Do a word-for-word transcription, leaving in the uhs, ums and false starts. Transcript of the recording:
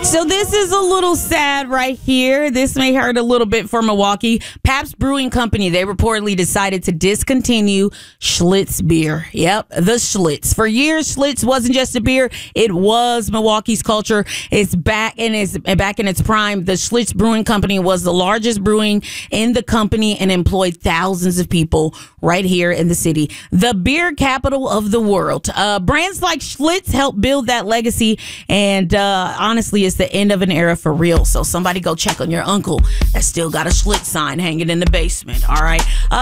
So this is a little sad right here. This may hurt a little bit for Milwaukee. Pabst Brewing Company, they reportedly decided to discontinue Schlitz beer. Yep, the Schlitz. For years, Schlitz wasn't just a beer. It was Milwaukee's culture. It's back in its, back in its prime. The Schlitz Brewing Company was the largest brewing in the company and employed thousands of people right here in the city. The beer capital of the world. Uh, brands like Schlitz help build that legacy, and uh, honestly, it's the end of an era for real. So somebody go check on your uncle that still got a Schlitz sign hanging in the basement. All right. Uh,